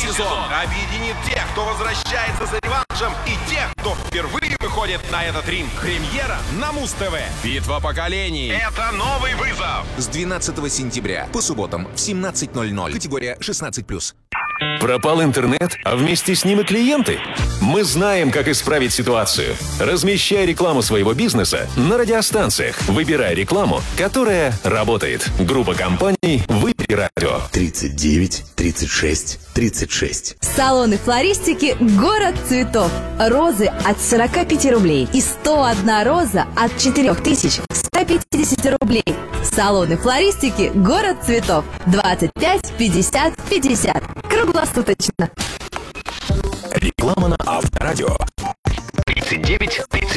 сезон объединит тех, кто возвращается за реваншем, и тех, кто впервые выходит на этот ринг. Премьера на Муз-ТВ. Битва поколений. Это новый вызов. С 12 сентября по субботам в 17:00. Категория 16+. Пропал интернет, а вместе с ним и клиенты? Мы знаем, как исправить ситуацию. Размещай рекламу своего бизнеса на радиостанциях. Выбирай рекламу, которая работает. Группа компаний «Выбери радио». 39 36 36. Салоны флористики «Город цветов». Розы от 45 рублей и 101 роза от 4150 рублей. Салоны флористики «Город цветов». 25 50 50. Круглосуточно. Реклама на Авторадио. 39 36.